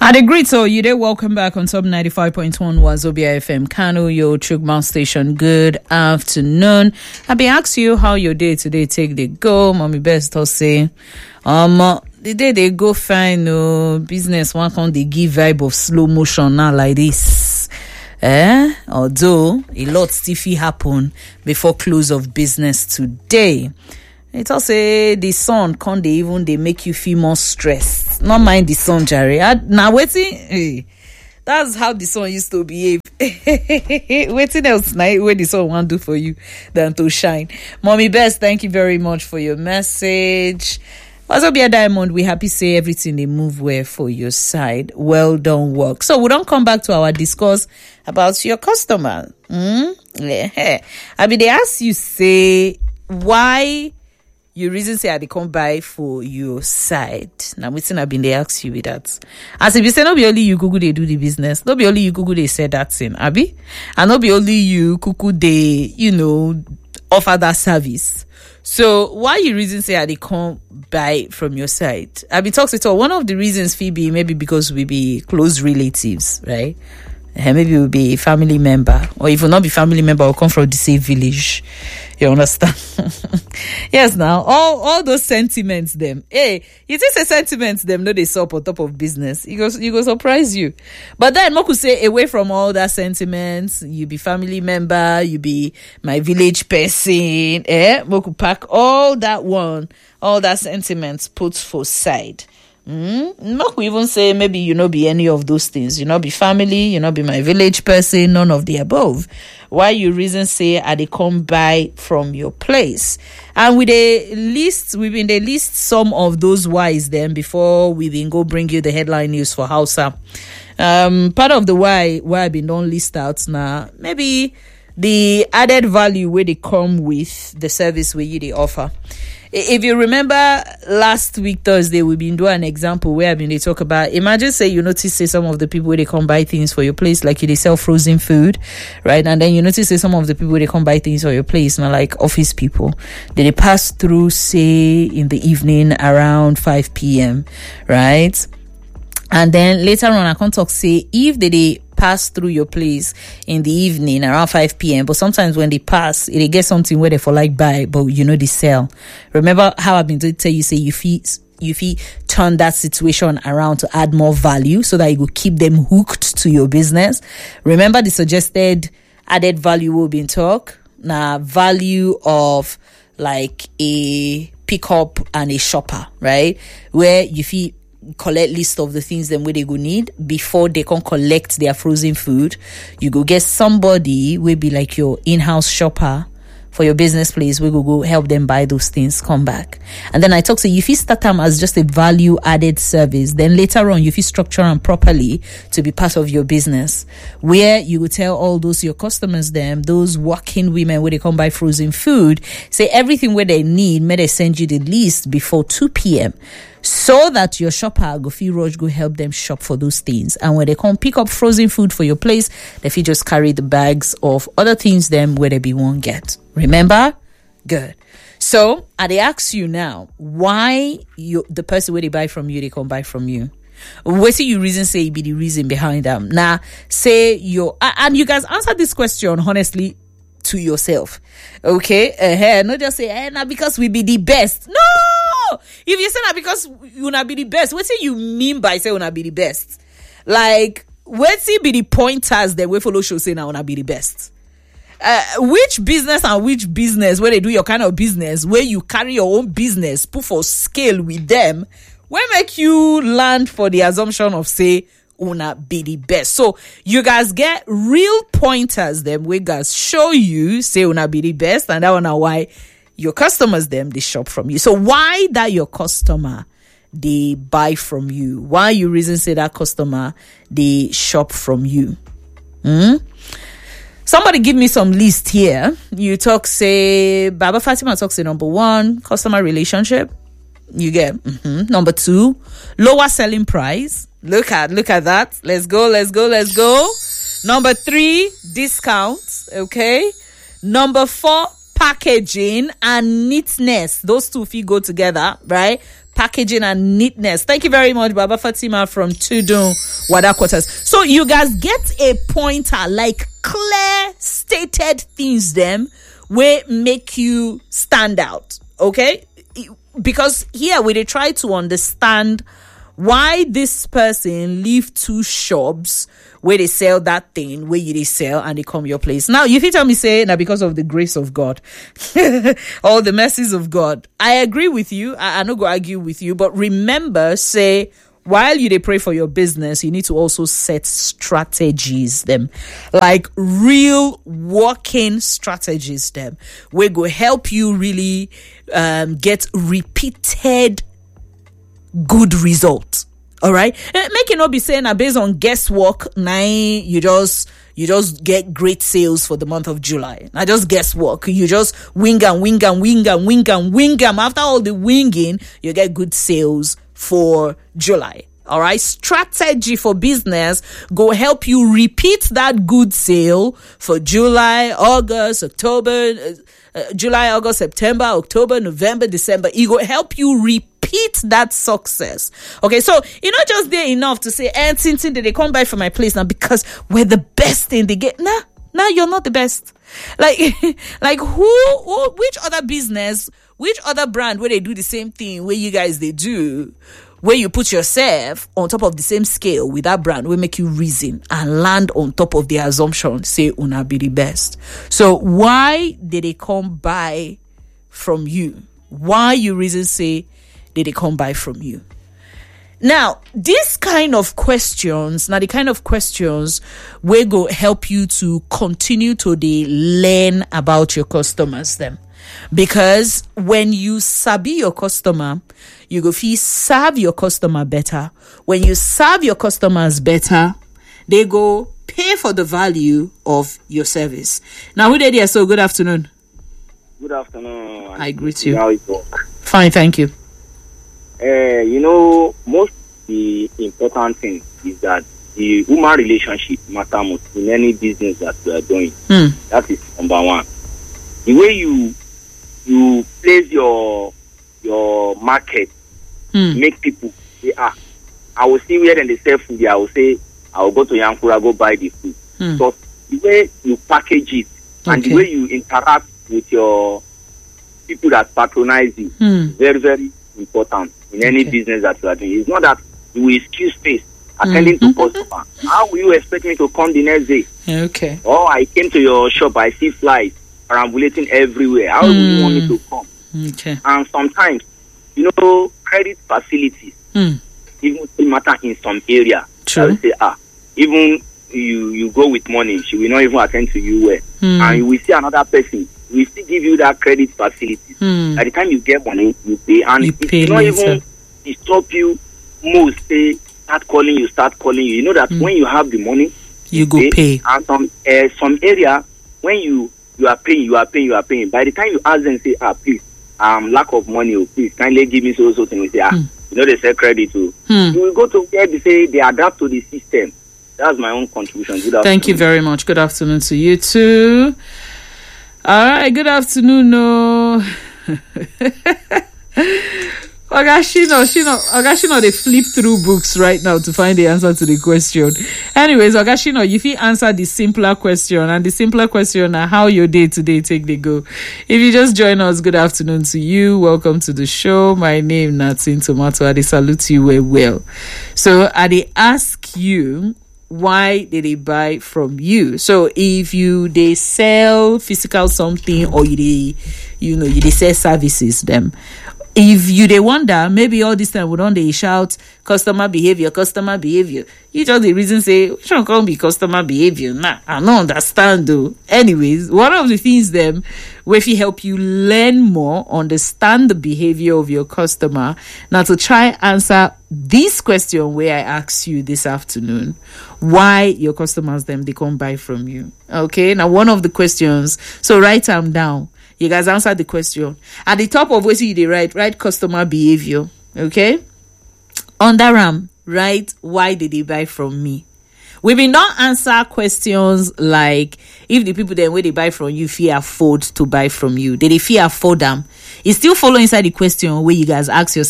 I agree. So you did welcome back on top 95.1 Wazobia FM, Kano, your Chugman station. Good afternoon. I be ask you how your day today take the go. Mommy best to say, the day they go fine. No business one can they give vibe of slow motion now like this. Although a lot still happen before close of business today. It also the sun can't they make you feel more stressed. Not mind the sun, Jerry. Now waiting. That's how the sun used to behave. Waiting else night where the sun want do for you than to shine. Mommy Best, thank you very much for your message. Also be a diamond. We happy say everything they move well for your side. Well done work. So we don't come back to our discuss about your customer. Yeah. I mean they ask you say why you reason say they come buy for your side. Now waiting I've been they ask you with that. As if you say no be only you Google they do the business. No be only you Google they say that thing, Abby. And no be only you Google they, offer that service. So why you reason say they come buy from your side? I've been talking to one of the reasons Phoebe maybe because we be close relatives, right? Maybe we'll be a family member, or if we'll not be family member, we'll come from the same village. You understand? Yes, now all those sentiments, them. Hey, you think say sentiments, them no they sup on top of business. You go surprise you. But then Moku say away from all that sentiments, you be family member, you be my village person. Moku pack all that sentiments put for side. Not even say maybe you not be any of those things. You not be family, you not be my village person, none of the above. Why you reason say they come buy from your place? And we've been the list some of those whys then before we then go bring you the headline news for Hausa. Part of the why I've been don't list out now, maybe the added value where they come with the service where you they offer. If you remember last week Thursday, we've been doing an example where they talk about, imagine say you notice say some of the people where they come buy things for your place, like they sell frozen food, right? And then you notice say some of the people where they come buy things for your place, now like office people, they pass through say in the evening around 5 p.m., right? And then later on I can talk say if they pass through your place in the evening around 5 p.m. But sometimes when they pass, they get something where they for like buy, but they sell. Remember how I've been to tell you say you feel turn that situation around to add more value so that you will keep them hooked to your business. Remember the suggested added value will be in talk. Now value of like a pickup and a shopper, right? Where you feel collect list of the things them where they go need before they can collect their frozen food. You go get somebody will be like your in-house shopper for your business place. We go help them buy those things, come back. And then I talk to you, if you start them as just a value added service, then later on, if you structure them properly to be part of your business, where you will tell all those your customers, those working women where they come buy frozen food, say everything where they need, may they send you the list before 2 p.m. so that your shopper go feel rush, go help them shop for those things. And when they come pick up frozen food for your place, they feel just carry the bags of other things where they be won't get. Remember? Good. So they ask you now, why the person where they buy from you, they come buy from you. What see you reason say be the reason behind them? Now say and you guys answer this question honestly to yourself. Okay? Not just say, now because we be the best. No! If you say that because you not be the best, what say you mean by say you not be the best? Like, what see be the pointers that we follow show say now not be the best? Which business where they do your kind of business, where you carry your own business, put for scale with them, where make you land for the assumption of say, una be the best. So you guys get real pointers them where guys show you say una be the best, and that one are why your customers they shop from you. So why that your customer they buy from you? Why you reason say that customer they shop from you? Somebody give me some list here. You talk say Baba Fatima talks say number 1, customer relationship. You get number 2, lower selling price. Look at that. Let's go. Number 3, discount. Okay. Number 4, packaging and neatness. Those two if you go together, right? packaging and neatness. Thank you very much, Baba Fatima from Tudun, Wada Quarters. So you guys get a pointer, like clear stated things them will make you stand out, okay? Because here we try to understand why this person leave two shops where they sell that thing where they sell and they come your place. Now, if you tell me, say, now because of the grace of God or the mercies of God, I agree with you. I no go argue with you. But remember, say, while you they pray for your business, you need to also set strategies them, like real working strategies them, where go help you really get repeated good results. All right, make it not be saying based on guesswork. You just get great sales for the month of July. Now just guesswork. You just wing and wing and wing and wing and wing. After all the winging, you get good sales for July. All right, strategy for business go help you repeat that good sale for July, August, October, July, August, September, October, November, December. It will help you repeat that success. Okay, so you're not just there enough to say, and since they come by from my place now because we're the best thing they get. Nah, you're not the best. Like who, which other business, which other brand where they do the same thing where you guys they do, where you put yourself on top of the same scale with that brand will make you reason and land on top of the assumption, say una be the best. So why did they come by from you? Why you reason say did they come by from you? Now, this kind of questions, now the kind of questions will go help you to continue to learn about your customers them. Because when you sabi your customer, you go feel serve your customer better. When you serve your customers better, they go pay for the value of your service. Now, who did here? So good afternoon. Good afternoon. I greet you. How it work? Fine, thank you. Most the important thing is that the human relationship matter most in any business that we are doing. That is number one. The way you place your market, make people say, I will see where they sell food. I will say, I will go to Yankura, go buy the food. So the way you package it and the way you interact with your people that patronize you, very, very important in any business that you are doing. It's not that you will excuse space attending to customer. How will you expect me to come the next day? Okay. Or I came to your shop, I see flies perambulating everywhere. How will you want me to come? Okay. And sometimes, credit facilities even still matter in some area. True. I will say, even you go with money, she will not even attend to you well. And you will see another person, we still give you that credit facility. By the time you get money, you pay, and it's not even stop you most. Say start calling you. You know that when you have the money, you go pay. And some area when you are paying. By the time you ask them, say, please, lack of money, please kindly give me so thing. We say, they say credit too. You will go to where they say they adapt to the system. That's my own contribution. Good afternoon. Thank you very much. Good afternoon to you too. All right, good afternoon. No. Ogashino, they flip through books right now to find the answer to the question. Anyways, Ogashino, if you answer the simpler question, and the simpler question are how your day today take the go. If you just join us, good afternoon to you. Welcome to the show. My name Natin Tomato. I salute you well. So I ask you, why did they buy from you? So if they sell physical something or you sell services them, if they wonder, maybe all this time we don't they shout customer behavior. You just the reason say we shouldn't call me customer behavior. Nah, I don't understand though. Anyways, one of the things them where if help you learn more, understand the behavior of your customer. Now to try answer this question where I asked you this afternoon, why your customers they come buy from you. Okay, now one of the questions. So write them down. You guys answer the question. At the top of what you write customer behavior. Okay? Under write why did they buy from me? We will not answer questions like if the people then where they buy from you fear afford to buy from you. Did they fear afford them? It's still follow inside the question where you guys ask yourself.